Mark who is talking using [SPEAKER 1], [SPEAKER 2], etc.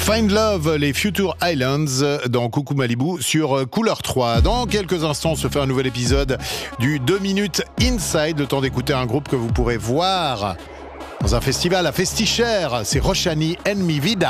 [SPEAKER 1] Find Love, les Future Islands dans Coucou Malibu sur Couleur 3. Dans quelques instants, on se fait un nouvel épisode du 2 minutes Inside, le temps d'écouter un groupe que vous pourrez voir dans un festival à Festichère. C'est Rochani en mi vida.